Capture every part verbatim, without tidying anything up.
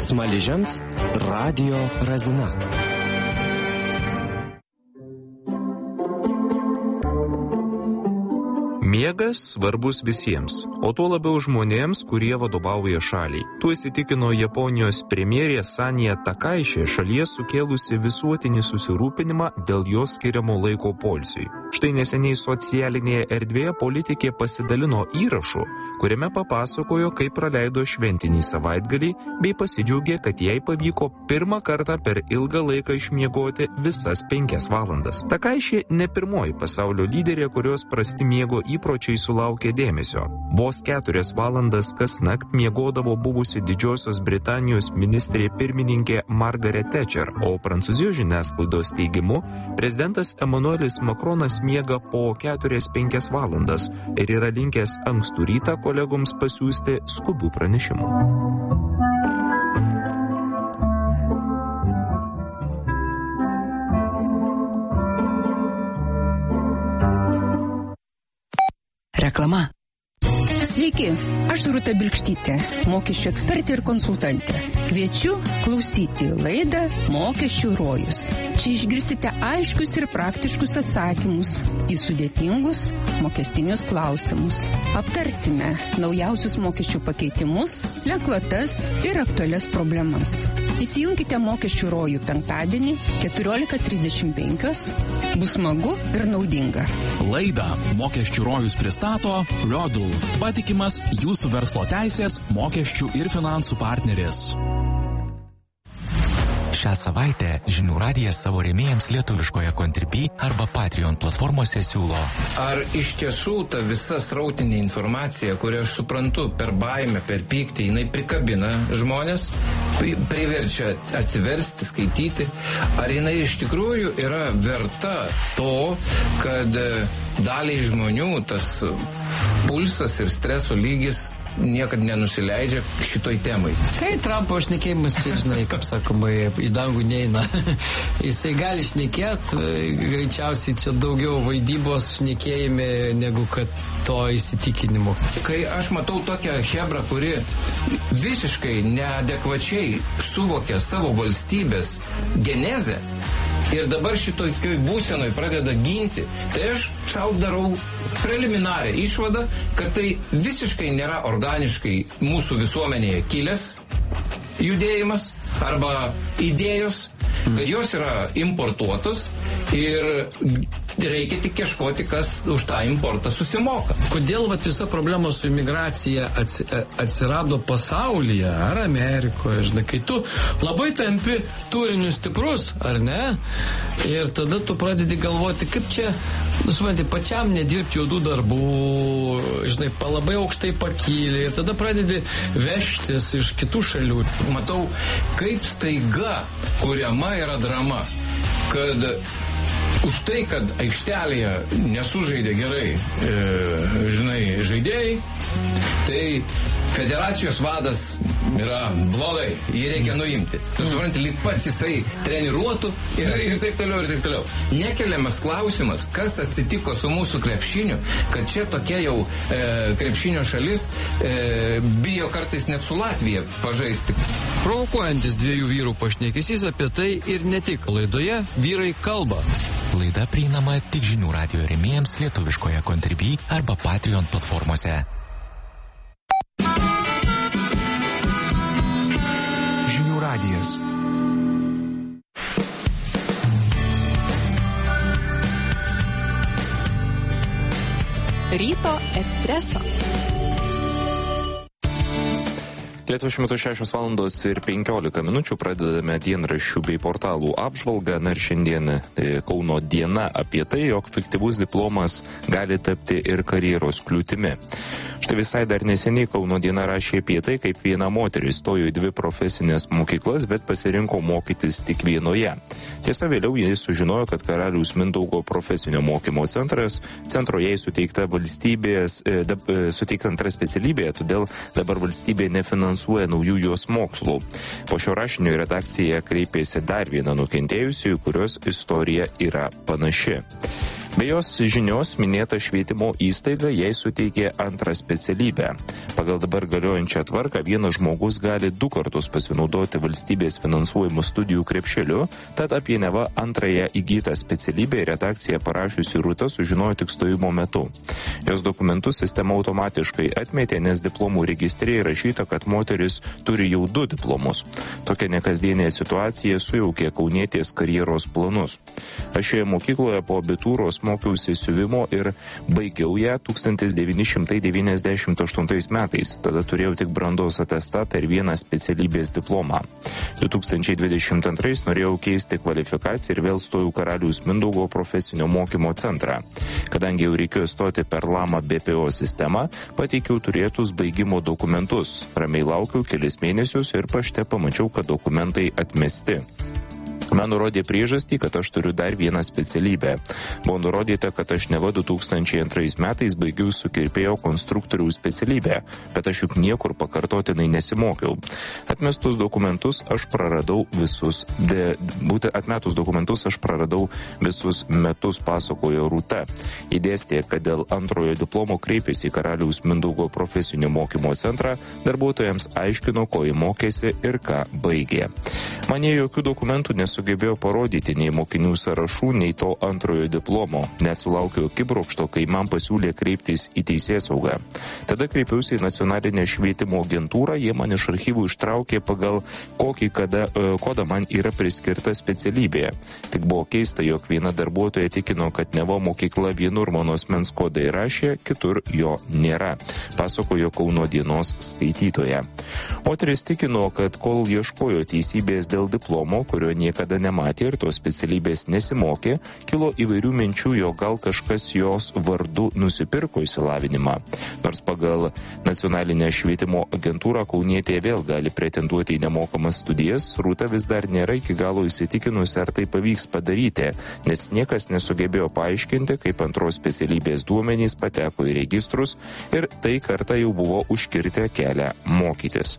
Smaližiams Radio Razina. Miegas svarbus visiems, o tuo labiau žmonėms, kurie vadovauja šaliai. Tuo įsitikino Japonijos premjerė Sanya Takaichi, šalyje sukėlusi visuotinį susirūpinimą dėl jos skiriamo laiko poilsiui. Štai neseniai socialinėje erdvėje politikė pasidalino įrašu, kuriame papasakojo, kaip praleido šventinį savaitgalį, bei pasidžiaugė, kad jai pavyko pirmą kartą per ilgą laiką išmiegoti visas penkias valandas. Takaichi ne pirmoji pasaulio lyderė, kurios prasti miego įpročiai sulaukė dėmesio. Vos keturias valandas kasnakt miegodavo buvusi Didžiosios Britanijos ministrė pirmininkė Margaret Thatcher, o Prancūzijos žiniasklaidos teigimu, prezidentas Emmanuelis Macronas miega po keturias penkias valandas ir yra linkęs ankstų rytą kolegoms pasiųsti skubių pranešimų. Reklama. Sveiki, aš Rūta Bilkštytė, mokesčių ekspertė ir konsultantė. Kviečiu klausyti laidą Mokesčių rojus. Čia išgirsite aiškius ir praktiškus atsakymus į sudėtingus mokestinius klausimus. Aptarsime naujausius mokesčių pakeitimus, lengvatas ir aktualias problemas. Įsijunkite Mokesčių rojų penktadienį keturiolika trisdešimt penkios. Bus smagu ir naudinga. Laidą Mokesčių rojus pristato Rodul, patikimas jūsų verslo teisės, mokesčių ir finansų partneris. Šią savaitę Žinių radijas savo rėmėjams lietuviškoje Contribui arba Patreon platformose siūlo. Ar iš tiesų ta visa srautinė informacija, kurią aš suprantu per baimę, per pyktį, jinai prikabina žmonės, priverčia atsiversti, skaityti, ar jinai iš tikrųjų yra verta to, kad daliai žmonių tas pulsas ir streso lygis niekad nenusileidžia šitoj temai. Kai Trumpo šnekėjimas čia, žinai, kaip sakoma, į dangų neina. Jisai gali šnekėt, greičiausiai čia daugiau vaidybos šnekėjime negu kad to įsitikinimu. Kai aš matau tokią hebrą, kuri visiškai neadekvačiai suvokia savo valstybės genezę ir dabar šitokioj būsenoj pradeda ginti, tai aš savo darau preliminarią išvadą, kad tai visiškai nėra organiškai mūsų visuomenėje kilęs judėjimas arba idėjos, kad jos yra importuotos ir reikia tik ieškoti, kas už tą importą susimoka. Kodėl vat visa problema su imigracija atsi, atsirado pasaulyje ar Amerikoje, žinai, kai tu labai tampi turiniu stiprus, ar ne? Ir tada tu pradedi galvoti, kaip čia, supranti, pačiam nedirbti juodų darbų, žinai, labai aukštai pakylė ir tada pradedi vežtis iš kitų šalių. Matau, kaip staiga kuriama yra drama, kad už tai, kad aikštelėje nesužaidė gerai, e, žinai, žaidėjai, tai federacijos vadas yra blogai, jį reikia nuimti. Tu supranti, lyg pats jisai treniruotų ir, ir taip toliau, ir taip toliau. Nekeliamas klausimas, kas atsitiko su mūsų krepšiniu, kad čia tokia jau e, krepšinio šalis e, bijo kartais net su Latvija pažaisti. Provokuojantis dviejų vyrų pašnekesys apie tai ir ne tik. Laidoje Vyrai kalba. Laida prieinama tik Žinių radijo rėmėjams lietuviškoje Contribui arba Patreon platformose. Žinių radijas. Ryto espreso. Lietuvos šiuo metu šešios valandos ir penkiolika minučių pradedame dienraščių bei portalų apžvalgą. Na ir šiandien Kauno diena apie tai, jog fiktyvus diplomas gali tapti ir karjeros kliūtimi. Štai visai dar neseniai Kauno diena rašė apie tai, kaip viena moteris stojo į dvi profesinės mokyklas, bet pasirinko mokytis tik vienoje. Tiesa, vėliau jis sužinojo, kad Karaliaus Mindaugo profesinio mokymo centras, centro jai suteikta valstybės, e, da, e, suteikta antra specialybė, todėl dabar valstybė nefinansuoja naujų jos mokslų. Po šio rašinio redakcija kreipėsi dar vieną nukentėjusiųjų, kurios istorija yra panaši. Be jos žinios minėta švietimo įstaiga jai suteikė antrą specialybę. Pagal dabar galiojančią tvarką vienas žmogus gali du kartus pasinaudoti valstybės finansuojamų studijų krepšeliu, tad apie neva antrąją įgytą specialybę redakcija parašiusi Rūta sužinojo tik stojimo metu. Jos dokumentus sistema automatiškai atmetė, nes diplomų registre įrašyta, kad moteris turi jau du diplomus. Tokia nekasdienė situacija sujaukė kaunietės karjeros planus. Aš šioje mokykloje po abitūros mokiausi siuvimo ir baigiau ją tūkstantis devyni šimtai devyniasdešimt aštuntais metais. Tada turėjau tik brandos atestatą ir vieną specialybės diplomą. du tūkstančiai dvidešimt antrais norėjau keisti kvalifikaciją ir vėl stojau Karaliaus Mindaugo profesinio mokymo centrą. Kadangi jau reikėjo stoti per Lama B P O sistemą, pateikiau turėtus baigimo dokumentus. Ramiai laukiau kelis mėnesius ir pašte pamačiau, kad dokumentai atmesti. Man nurodė priežastį, kad aš turiu dar vieną specialybę. Buvo nurodyta, kad aš neva du tūkstančiai antrais metais baigiau su kirpėjo konstruktoriaus specialybę, bet aš juk niekur pakartotinai nesimokiau. Atmestus dokumentus aš praradau visus, de, būtent atmetus dokumentus aš praradau visus metus, pasakojo Rūta. Įdėstė, kad dėl antrojo diplomo kreipėsi į Karaliaus Mindaugo profesinio mokymo centrą, darbuotojams aiškino, ko jį mokėsi ir ką baigė. Man jie jokių dokumentų nesugebėjo parodyti nei mokinių sąrašų, nei to antrojo diplomo. Net sulaukiau akibrokšto, kai man pasiūlė kreiptis į teisėsaugą. Tada kreipiausi į nacionalinę švietimo agentūrą, jie man iš archyvų ištraukė pagal kokį kada, kodą man yra priskirta specialybė. Tik buvo keista, jog viena darbuotoja tikino, kad neva mokykla vienur mano asmens kodą įrašė, kitur jo nėra, pasakojo Kauno dienos skaitytoja. Moteris tikino, kad kol ieškojo teisybės dėl diplomo, kurio niekada nematė ir tos specialybės nesimokė, kilo įvairių minčių, jo gal kažkas jos vardu nusipirko išsilavinimą. Nors pagal nacionalinę švietimo agentūrą kaunietė vėl gali pretenduoti į nemokamas studijas, Rūta vis dar nėra iki galo įsitikinusi, ar tai pavyks padaryti, nes niekas nesugebėjo paaiškinti, kaip antros specialybės duomenys pateko į registrus ir tai kartą jau buvo užkirtę kelią mokytis.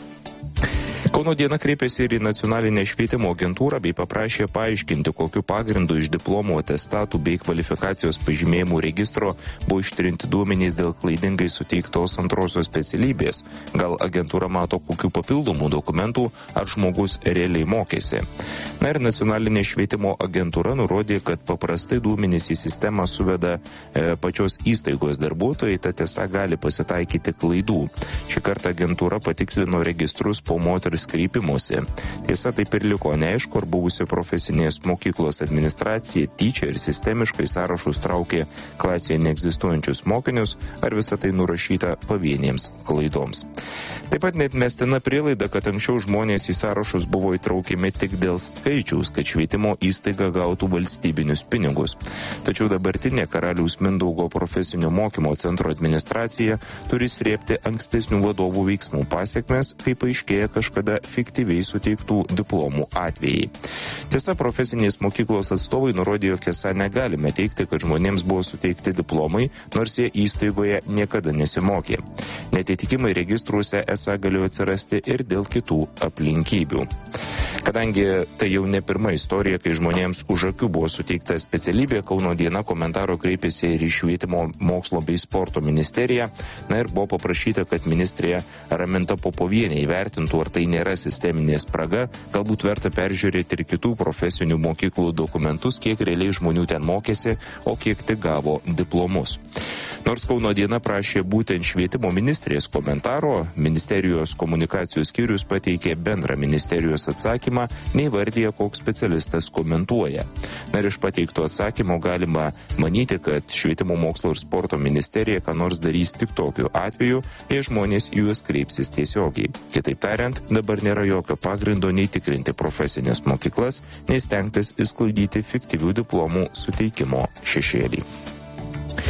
Kauno diena kreipėsi ir į nacionalinę švietimo agentūrą bei paprašė paaiškinti, kokiu pagrindu iš diplomų, atestatų bei kvalifikacijos pažymėjimų registro buvo ištrinti duomenys dėl klaidingai suteiktos antrosios specialybės. Gal agentūra mato kokių papildomų dokumentų, ar žmogus realiai mokėsi. Na ir nacionalinė švietimo agentūra nurodė, kad paprastai duomenys į sistemą suveda e, pačios įstaigos darbuotojai, tad tiesa gali pasitaikyti klaidų. Šį kartą agentūra patikslino registrus po moters kreipimuose. Tiesa, taip ir liko neaišku, ar buvusi profesinės mokyklos administracija tyčia ir sistemiškai sąrašus traukė klasėje neegzistuojančius mokinius, ar visą tai nurašyta pavienėms klaidoms. Taip pat net mestina prielaida, kad anksčiau žmonės į sąrašus buvo įtraukiami tik dėl skaičiaus, kad švietimo įstaiga gautų valstybinius pinigus. Tačiau dabartinė Karaliaus Mindaugo profesinio mokymo centro administracija turi srėbti ankstesnių vadovų veiksmų pasiekmes, kaip aiškėja kažkada fiktyviai suteiktų diplomų atvejai. Tiesa, profesinės mokyklos atstovai nurodė, jog esą negalime teikti, kad žmonėms buvo suteikti diplomai, nors jie įstaigoje niekada nesimokė. Netitikimai registruose esą galėjo atsirasti ir dėl kitų aplinkybių. Kadangi tai jau ne pirma istorija, kai žmonėms už akių buvo suteikta specialybė, Kauno diena komentaro kreipėsi ir į švietimo mokslo bei sporto ministeriją, na ir buvo paprašyta, kad ministrė Raminta Popovienė įvertintų, ar tai nėra sisteminė spraga, galbūt verta peržiūrėti ir kitų profesinių mokyklų dokumentus, kiek realiai žmonių ten mokėsi, o kiek tik gavo diplomus. Nors Kauno diena prašė būtent švietimo ministrės komentaro, ministerijos komunikacijos skyrius pateikė bendrą ministerijos atsakymą, neįvardyja, koks specialistas komentuoja. Na ir iš pateikto atsakymo galima manyti, kad švietimo mokslo ir sporto ministerija ką nors darys tik tokiu atveju, jei žmonės į juos kreipsis tiesiogiai. Kitaip tariant, dabar nėra jokio pagrindo nei tikrinti profesinės mokyklas, nei stengtis išsklaidyti fiktyvių diplomų suteikimo šešėlį.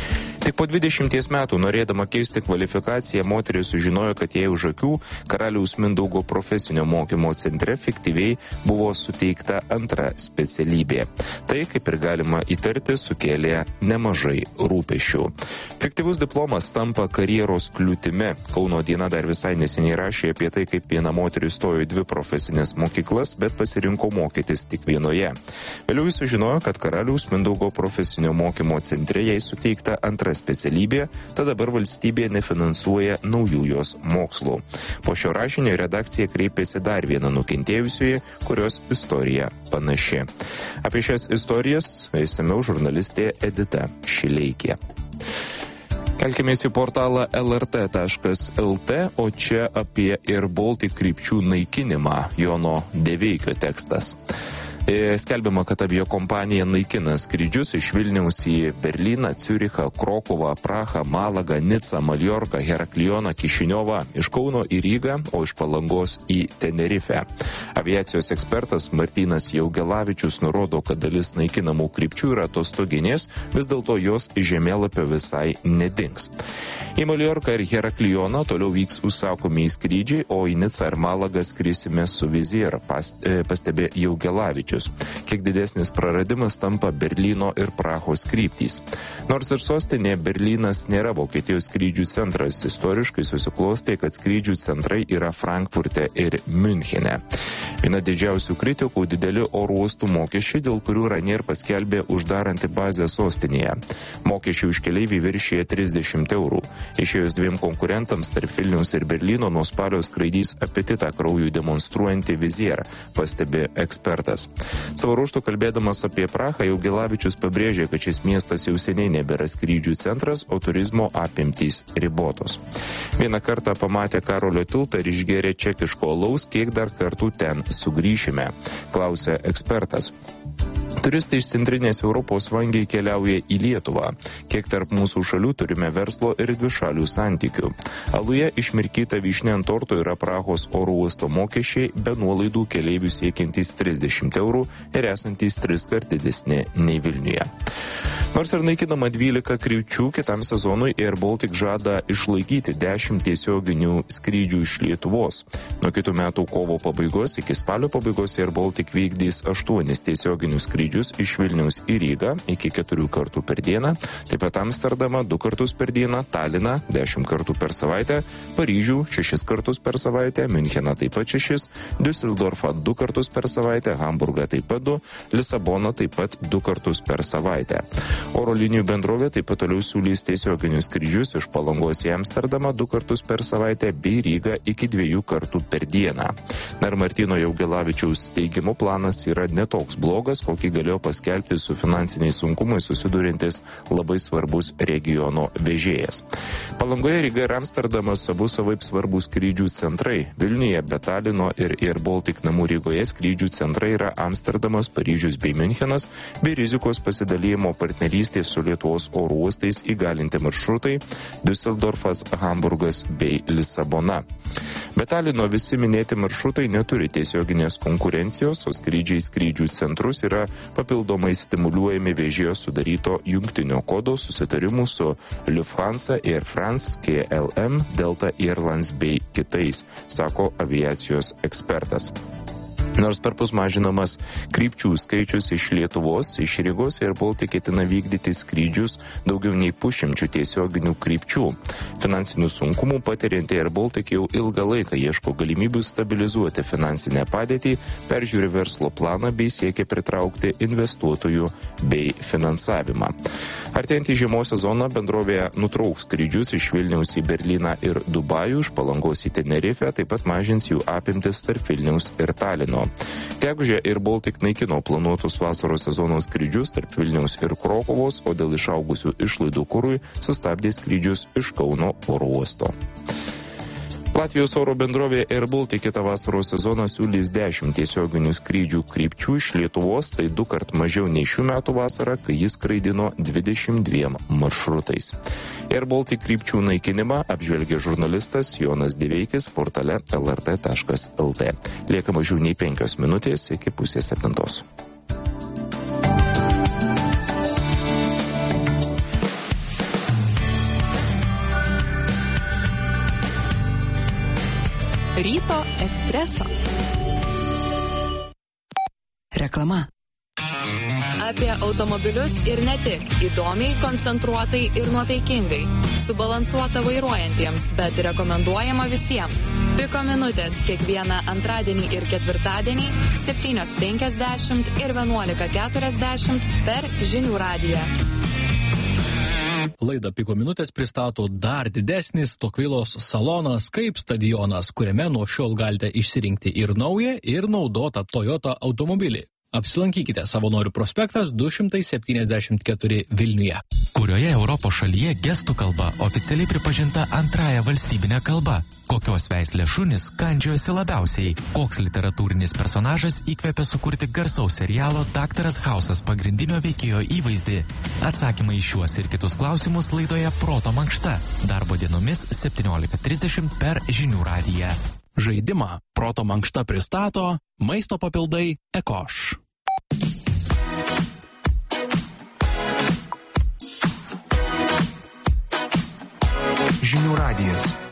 Tik po dvidešimties metų, norėdama keisti kvalifikaciją, moteris sužinojo, kad jai už akių Karaliaus Mindaugo profesinio mokymo centre fiktyviai buvo suteikta antra specialybė. Tai, kaip ir galima įtarti, sukėlė nemažai rūpesčių. Fiktyvus diplomas tampa karjeros kliūtimi. Kauno diena dar visai neseniai rašė apie tai, kaip viena moteris stojo į dvi profesinės mokyklas, bet pasirinko mokytis tik vienoje. Vėliau jis sužinojo, kad Karaliaus Mindaugo profesinio mokymo centre jai suteikta antra specialybė, tad dabar valstybė nefinansuoja naujų jos mokslų. Po šio rašinio redakcija kreipėsi dar vieną nukentėjusioji, kurios istorija panaši. Apie šias istorijas išsamiau žurnalistė Edita Šileikė. Kelkimės į portalą L R T taškas L T, o čia apie Air Baltic krypčių naikinimą. Jono Deveikio tekstas. Skelbiama, kad aviakompanija naikina skrydžius iš Vilniaus į Berlyną, Ciurichą, Krokuvą, Prahą, Malagą, Nicą, Maljorką, Heraklioną, Kišiniovą, iš Kauno į Rygą, o iš Palangos į Tenerifę. Aviacijos ekspertas Martynas Jaugelavičius nurodo, kad dalis naikinamų krypčių yra atostoginės, vis dėlto jos iš žemėlapio visai nedings. Į Maljorką ir Heraklioną toliau vyks užsakomi skrydžiai, o į Nicą ir Malagą skrisime su Vizier, pastebė Jaugelavičius. Kiek didesnis praradimas tampa Berlyno ir Prahos kryptys. Nors ir sostinė Berlynas nėra Vokietijos skrydžių centras, istoriškai susiklostė, kad skrydžių centrai yra Frankfurte ir Münchene. Viena didžiausių kritikų dideli oro uostų mokesčiai, dėl kurių Ryanair paskelbė uždaranti bazę sostinėje. Mokesčiai už keleivį viršyje trisdešimt eurų. Išėjus dviem konkurentams tarp Vilniaus ir Berlyno nuo spalio skraidys apetitą kraujų demonstruojantį Vizier, pastebė ekspertas. Savo ruožtu kalbėdamas apie Prahą, Jaugelavičius pabrėžė, kad šis miestas jau seniai nebėra skrydžių centras, o turizmo apimtys ribotos. Vieną kartą pamatė Karolio tiltą ir išgėrė čekiško alaus, kiek dar kartų ten sugrįšime, klausė ekspertas. Turistai iš centrinės Europos vangiai keliauja į Lietuvą. Kiek tarp mūsų šalių turime verslo ir dvišalių santykių. Aluje išmirkyta vyšnė ant torto yra Prahos oro uosto mokesčiai, be nuolaidų keleivių siekiantys trisdešimt eurų ir esantys tris kart didesni nei Vilniuje. Nors ir naikinama dvylika krypčių, kitam sezonui Air Baltic žada išlaikyti dešimt tiesioginių skrydžių iš Lietuvos. Nuo kitų metų kovo pabaigos iki spalio pabaigos Air Baltic vykdys aštuonis tiesioginius skrydžius iš Vilniaus į Rygą iki keturių kartų per dieną, taip pat Amsterdamą du kartus per dieną, Taliną dešimt kartų per savaitę, Paryžių šešis kartus per savaitę, Müncheną taip pat šešis, Düsseldorfą du kartus per savaitę, Hamburgą taip pat du, Lisaboną taip pat du kartus per savaitę. Oro linijų bendrovė taip pat toliau siūlys tiesioginius skrydžius iš Palangos į Amsterdamą du kartus per savaitę bei Rygą iki dviejų kartų per dieną. Na ir Martyno Jaugelavičiaus teigimu planas yra netoks blogas, kokį galėjo paskelbti su finansiniais sunkumais susidurintis labai svarbus regiono vežėjas. Palangoje, Ryga ir Amsterdamas abu savaip svarbus skrydžių centrai. Vilniuje be Talino ir Air Baltic namų Rygoje skrydžių centrai yra Amsterdamas, Paryžius bei Münchenas, bei rizikos pasidalijimo partnerystės su Lietuvos oro uostais įgalinti maršrutai Düsseldorfas, Hamburgas bei Lisabona. Be Talino visi minėti maršrutai neturi tiesioginės konkurencijos, o skrydžiai skrydžių centrus yra papildomai stimuliuojami vežėjo sudaryto jungtinio kodo susitarimų su Lufthansa, Air France, K L M, Delta Airlines bei kitais, sako aviacijos ekspertas. Nors perpus mažinamas krypčių skaičius iš Lietuvos, iš Rygos Air Baltic ketina vykdyti skrydžius daugiau nei pusšimčių tiesioginių krypčių. Finansinių sunkumų patirianti Air Baltic jau ilgą laiką ieško galimybių stabilizuoti finansinę padėtį, peržiūri verslo planą bei siekia pritraukti investuotojų bei finansavimą. Artėjantį žiemos sezoną bendrovė nutrauks skrydžius iš Vilniaus į Berlyną ir Dubajų, iš Palangos į Tenerifę, taip pat mažins jų apimtis tarp Vilniaus ir Talino. Gegužę Air Baltic naikino planuotus vasaros sezono skrydžius tarp Vilniaus ir Krokuvos, o dėl išaugusių išlaidų kurui sustabdė skrydžius iš Kauno oro uosto. Latvijos oro bendrovė Air Baltic kitą vasaros sezoną siūlys dešimt tiesioginių skrydžių krypčių iš Lietuvos, tai du kart mažiau nei šių metų vasarą, kai jis skraidino dvidešimt dviem maršrutais. Air Baltic krypčių naikinimą apžvelgė žurnalistas Jonas Deveikis portale L R T taškas L T. Lieka mažiau nei penkios minutės iki pusės septintos. Ryto espreso. Reklama. Apie automobilius ir ne tik. Įdomiai, koncentruotai ir nuotaikingai. Subalansuota vairuojantiems, bet rekomenduojama visiems. Piko minutės kiekvieną antradienį ir ketvirtadienį septynios penkiasdešimt ir vienuolika keturiasdešimt per Žinių radiją. Laidą Piko minutės pristato dar didesnis Tokvilos salonas kaip stadionas, kuriame nuo šiol galite išsirinkti ir naują, ir naudotą Toyota automobilį. Apsilankykite Savanorių prospektas du šimtai septyniasdešimt keturi Vilniuje. Kurioje Europos šalyje gestų kalba oficialiai pripažinta antrąja valstybinė kalba? Kokios veislės šunys kandžiojosi labiausiai? Koks literatūrinis personažas įkvėpė sukurti garsaus serialo Daktaras Hausas pagrindinio veikėjo įvaizdį? Atsakymai į šiuos ir kitus klausimus laidoje Proto mankšta. Darbo dienomis septyniolika trisdešimt per Žinių radiją. Žaidimą Proto mankšta pristato maisto papildai Ekoš. Žinių radijas.